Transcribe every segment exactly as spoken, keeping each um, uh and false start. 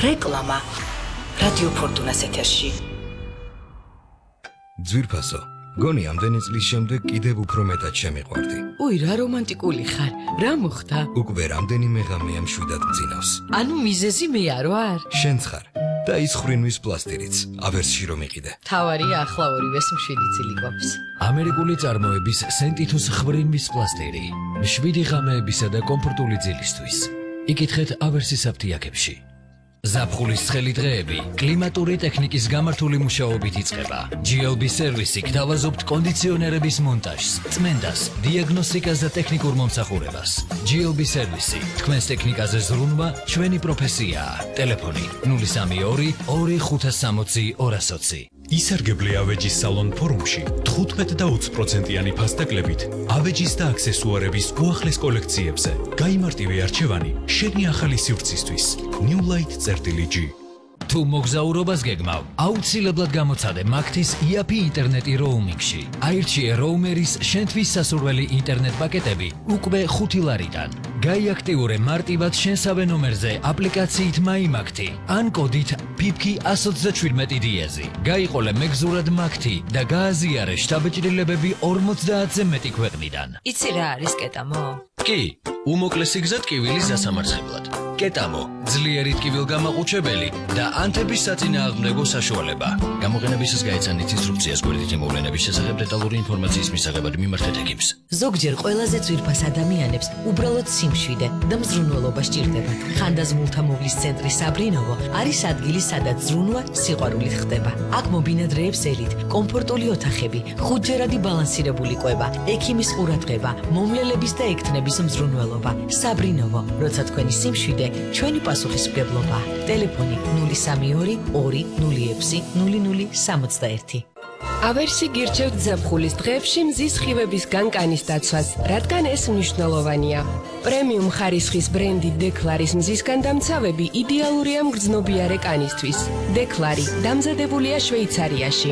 რეკლამა რადიო ფორტუნას ეთერში. ძვირფასო, გონი ამდენი წლის შემდეგ კიდევ უფრო მეტად შემიყვარდი. უი, რა რომანტიკული ხარ. რა მოხდა? უკვე რამდენიმე ღამეა მშვიდად მძინავს. ანუ მიზეზი მე არ ვარ? შენც ხარ. და ის ხრინვის პლასტირიც, ავერსში რომ იყიდე. თავარია ახლა ორივეს მშვიდი წილი ყოფს. ამერიკული წარმოების სენტითუს ხრინვის პლასტირი. მშვიდი ღამეებისა და კომფორტული ძილისთვის. იკითხეთ ავერსის აფთიაქებში. ზაფხულის ცხელი დღეები კლიმატური ტექნიკის გამართული მუშაობით იწყება. ჯი ელ ბი სერვისი გთავაზობთ კონდიციონერების მონტაჟს, წმენდას, დიაგნოსტიკას და ტექნიკურ მომსახურებას. ჯი ელ ბი სერვისი, თქვენს ტექნიკაზე ზრუნვა ჩვენი პროფესიაა. ტელეფონი ნული სამი ორი ორი ხუთი სამოცი ორას ოცი. ისარგებლე ავეჯის სალონ ფორუმში თხუთმეტ და ოცი პროცენტიანი ფასდაკლებით ავეჯის და აქსესუარების უახლეს კოლექციებზე. გაიმარტივე არჩევანი შენი ახალი სივრცისთვის. New Light წერტილი G. თუ მოგზაურობას გეგმავ, აუცილებლად გამოცადე მაგთის იაფი ინტერნეტი როუმინგში. აირჩიე როუმერის შენთვის სასურველი ინტერნეტ პაკეტები უკვე ხუთი ლარიდან. გაიაქტიურე მარტივად შენსავე ნომერზე აპლიკაციით მაიმაგთი ან კოდით ფიფკი ათს ოცდაშვიდმეტი დიეზი. გაიყოლე მეგზურად მაგთი და გააზიარე შთაბეჭდილებები ორმოცდაათზე მეტი ქვეყნიდან. იცი რა არის კეტამო? კი, უმოკლესი გზა ტკივილის დასამარცხებლად. კეტამო, ძლიერი ტკივილგამაყუჩებელი და ანთების საწინააღმდეგო საშუალება. გამოყენებისას გაეცანით ინსტრუქციას გვერდითი მოვლენების შესახებ დეტალური ინფორმაციის მისაღებად მიმართეთ ექიმს. ზოგჯერ ყველაზე ძვირფას ადამიანებს უბრალოდ სიმშვიდე და მზრუნველობა სჭირდებათ. ხანდაზმულთა მოვლის ცენტრი საბრინოვო არის ადგილი, სადაც ზრუნვა სიყვარულით ხდება. აქ მობინადრეებს ელით, კომფორტული ოთახები, ხუთჯერადი ბალანსირებული კვება, ექიმის ყურადღება, მომლელების და ექთნების მზრუნველობა. საბრინოვო, როცა თქვენი სიმშვიდე ჩვენი პასუხისმგებლობა. ტელეფონი ნული სამი ორი ორი ნული ექვსი ნული ნული სამოცდაერთი. ავერსი გირჩევთ ზაფხულის დღეებში მზის სხივების განკანის დაცვას, რადგან ეს მნიშვნელოვანია. პრემიუმ ხარისხის ბრენდი დეკლარის მზისგან დამცავები იდეალურია მგრძნობიარე კანისთვის. დეკლარი დამზადებულია შვეიცარიაში.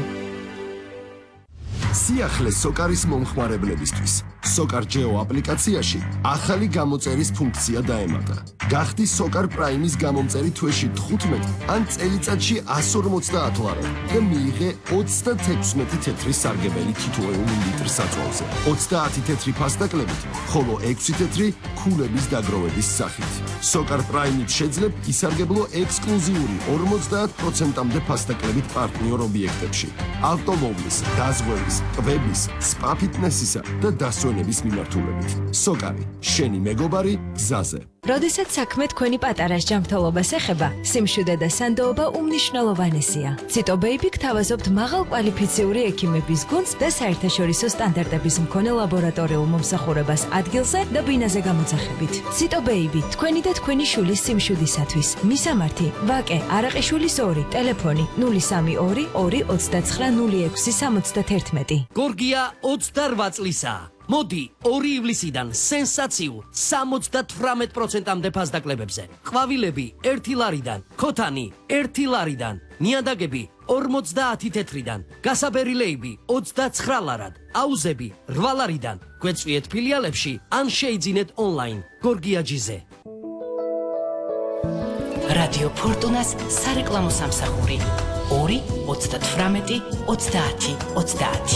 სიახლე სოკარის მომხმარებლებისთვის. სოკარ ჯეო აპლიკაციაში ახალი გამოწერის ფუნქცია დაემატა. გახდი სოკარ პრაიმის გამომწერი თვეში თხუთმეტ ან წელიწადში εκατს ორმოცდაათ ლარი და მიიღე ოცდათექვსმეტი თეთრი სარგებელი თითოეული ლიტր საწვავზე. ოცდაათი თეთრი ფასდაკლებით, ხოლო ექვსი თეთრი ქულების დაგროვების სახით. სოკარ პრაიმით შეძლებ ისარგებლო ექსკლუზიური ორმოცდაათ პროცენტამდე ფასდაკლებით პარტნიორ ობიექტებში. ავტომობილის, დაზღვევის, კვების, სპა ფიტნესისა და დასვენების მიმართულებით. სოკარი, შენი მეგობარი გზაზე. როდესაც საქმე თქვენი პატარას ჯანმრთელობას ეხება, სიმშვიდე და სანდოობა უმნიშვნელოვანესია. ციტო ბეიბი გთავაზობთ მაღალ კვალიფიციური ექიმების გუნდს და საერთაშორისო სტანდარტების მქონე ლაბორატორიულ მომსახურებას ადგილზე და ბინაზე გამოძახებით. ციტო ბეიბი, თქვენი და თქვენი შვილის სიმშვიდისათვის. მისამართი: ვაკე არაყიშვილის ორი, ტელეფონი ნული სამი ორი ორი ოცდაცხრა ნული ექვსი სამოცდათერთმეტი. გორგია ოცდარვა წლისაა. მოდი ორი ივლისიდან სენსაციურ სამოცდათვრამეტ პროცენტამდე ფასდაკლებებზე. ყვავილები ერთი ლარიდან, ქოთანი ერთი ლარიდან, ნიადაგები ორმოცდაათი თეთრიდან, გასაბერილეები ოცდაცხრა ლარად, აუზები რვა ლარიდან. გვეწვიეთ ფილიალებში ან შეიძინეთ ონლაინ. გორგია ჯიზე. რადიო ფორტუნას სარეკლამო სამსახური ორი ოცდათვრამეტი ოცდაათი ოცდაათი.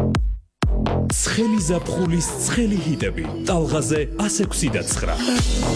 ცხელი ზაფხულის ცხელი ჰიტები. ტალღაზე ასექვსი და ცხრა.